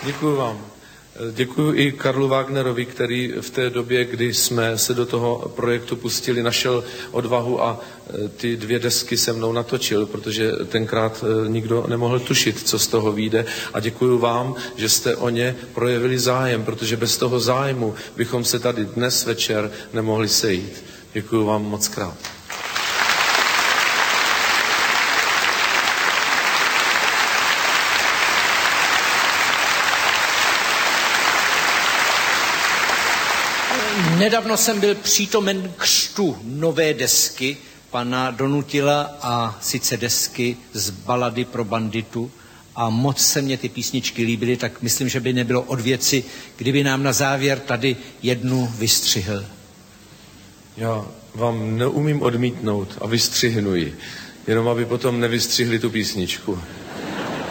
Děkuji vám. Děkuji i Karlu Wagnerovi, který v té době, kdy jsme se do toho projektu pustili, našel odvahu a ty 2 desky se mnou natočil, protože tenkrát nikdo nemohl tušit, co z toho vyjde. A děkuji vám, že jste o ně projevili zájem, protože bez toho zájmu bychom se tady dnes večer nemohli sejít. Děkuji vám moc krát. Nedávno jsem byl přítomen křtu nové desky pana Donutila, a sice desky z balady pro banditu, a moc se mně ty písničky líbily, tak myslím, že by nebylo od věci, kdyby nám na závěr tady jednu vystřihl. Já vám neumím odmítnout a vystřihnu ji, jenom aby potom nevystřihli tu písničku.